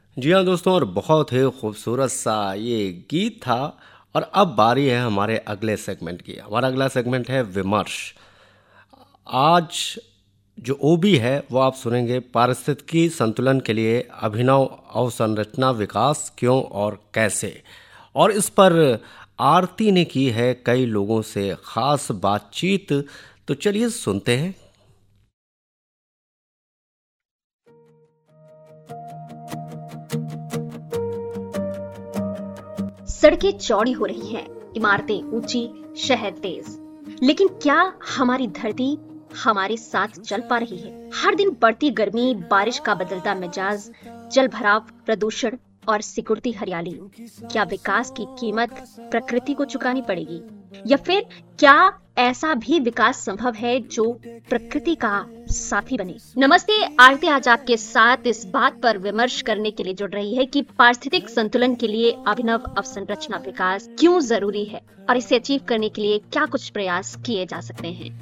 जी हाँ दोस्तों, और बहुत ही खूबसूरत सा ये गीत था। और अब बारी है हमारे अगले सेगमेंट की। हमारा अगला सेगमेंट है विमर्श। आज जो ओबी है वो आप सुनेंगे, पारिस्थितिकी संतुलन के लिए अभिनव अवसंरचना विकास क्यों और कैसे। और इस पर आरती ने की है कई लोगों से खास बातचीत। तो चलिए सुनते हैं। सड़कें चौड़ी हो रही हैं, इमारतें ऊंची, शहर तेज। लेकिन क्या हमारी धरती हमारे साथ चल पा रही है? हर दिन बढ़ती गर्मी, बारिश का बदलता मिजाज, जल भराव, प्रदूषण और सिकुड़ती हरियाली। क्या विकास की कीमत प्रकृति को चुकानी पड़ेगी? या फिर क्या ऐसा भी विकास संभव है जो प्रकृति का साथी बने? नमस्ते, आरती आज आपके साथ इस बात पर विमर्श करने के लिए जुड़ रही है कि पारिस्थितिक संतुलन के लिए अभिनव अवसंरचना विकास क्यों जरूरी है और इसे अचीव करने के लिए क्या कुछ प्रयास किए जा सकते हैं।